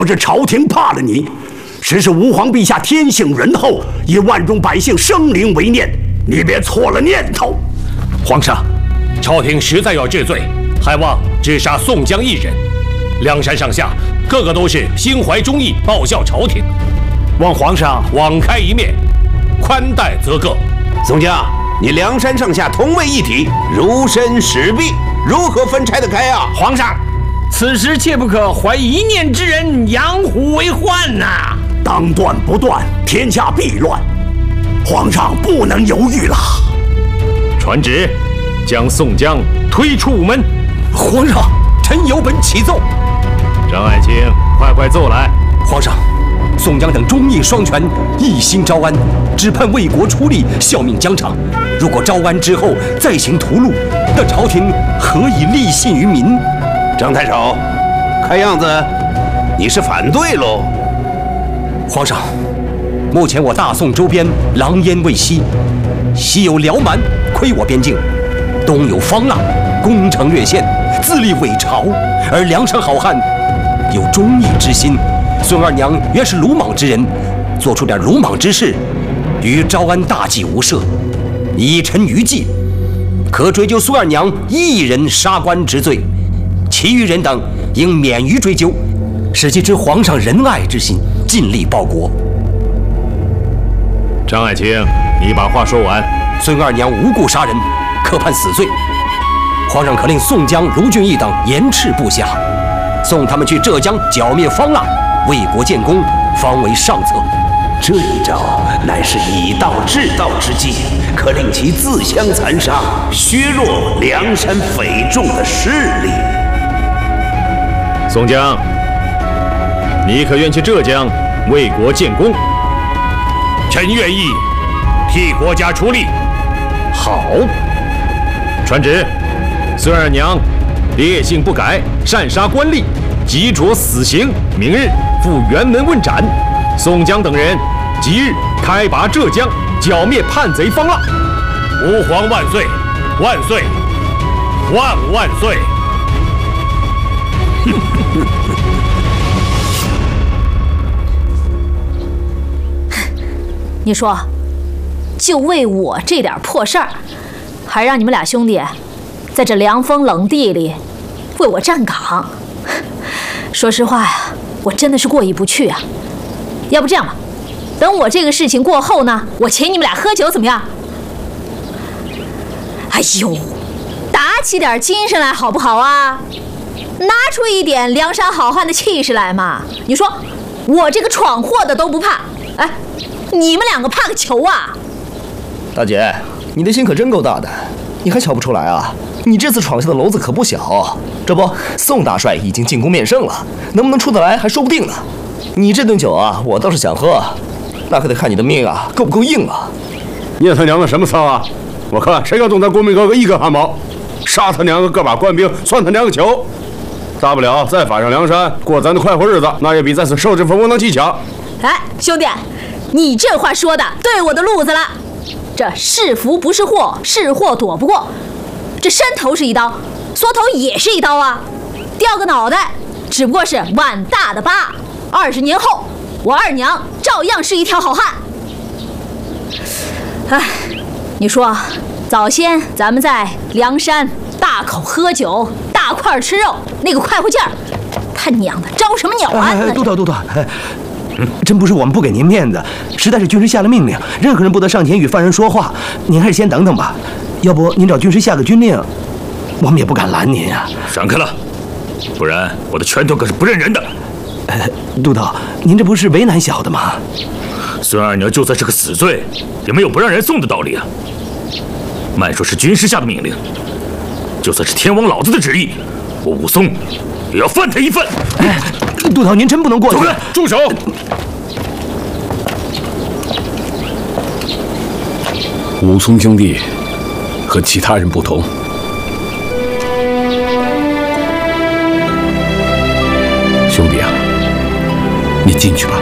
不是朝廷怕了你，实是吾皇陛下天性仁厚，以万众百姓生灵为念，你别错了念头。 皇上，朝廷实在要治罪，还望只杀宋江一人。梁山上下个个都是心怀忠义，报效朝廷，望皇上网开一面，宽待则个。 宋江，你梁山上下同为一体，如身使臂，如何分拆得开啊？ 皇上，此时切不可怀一念之人，养虎为患呐！ 当断不断，天下必乱。皇上不能犹豫了。 传旨，将宋江推出午门。 皇上，臣有本启奏。 张爱卿，快快奏来。 皇上，宋江等忠义双全，一心招安，只盼为国出力，效命疆场。如果招安之后再行屠戮，那朝廷何以立信于民？ 张太守，看样子你是反对喽？ 皇上，目前我大宋周边狼烟未息，西有辽蛮窥我边境，东有方腊攻城略县，自立伪朝，而梁山好汉有忠义之心。孙二娘原是鲁莽之人，做出点鲁莽之事，与招安大计无涉。以臣愚计，可追究孙二娘一人杀官之罪，其余人等应免于追究，使其知皇上仁爱之心，尽力报国。 张爱卿，你把话说完。 孙二娘无故杀人，可判死罪。皇上可令宋江、卢俊义等严斥部下，送他们去浙江剿灭方腊，为国建功，方为上策。 这一招乃是以道治道之计，可令其自相残杀，削弱梁山匪众的势力。 宋江，你可愿去浙江为国建功？臣愿意替国家出力。好，传旨，孙二娘烈性不改，擅杀官吏，即着死刑，明日赴辕门问斩。宋江等人即日开拔浙江，剿灭叛贼方腊。吾皇万岁！万岁！万万岁！ 你说，就为我这点破事儿，还让你们俩兄弟在这凉风冷地里为我站岗？说实话呀，我真的是过意不去啊。要不这样吧，等我这个事情过后呢，我请你们俩喝酒怎么样？哎呦，打起点精神来好不好啊？拿出一点梁山好汉的气势来嘛！你说我这个闯祸的都不怕，哎，你们两个怕个球啊！ 大姐，你的心可真够大的，你还瞧不出来啊？你这次闯下的篓子可不小。这不，宋大帅已经进宫面圣了，能不能出得来还说不定呢。你这顿酒啊，我倒是想喝，那可得看你的命啊，够不够硬啊！ 念他娘的什么骚啊！我看谁敢动咱公明哥哥一根汗毛，杀他娘个个把官兵，算他娘个球！大不了再返上梁山，过咱的快活日子，那也比在此受之风窝囊气强。 哎，兄弟，你这话说的对我的路子了。这是福不是祸，是祸躲不过。这伸头是一刀，缩头也是一刀啊！掉个脑袋，只不过是碗大的疤。20年后，我二娘照样是一条好汉。哎，你说，早先咱们在梁山大口喝酒，大块吃肉，那个快活劲儿，他娘的招什么鸟啊！ 督头，真不是我们不给您面子，实在是军师下了命令，任何人不得上前与犯人说话。您还是先等等吧，要不您找军师下个军令，我们也不敢拦您啊。 闪开了，不然我的拳头可是不认人的。 督头，您这不是为难小的吗？ 孙二娘就算是个死罪，也没有不让人送的道理啊。慢说是军师下的命令，就算是天王老子的旨意，我武松也要犯他一份。 督头，您真不能过去！ 住手！ 武松兄弟和其他人不同，兄弟啊，你进去吧。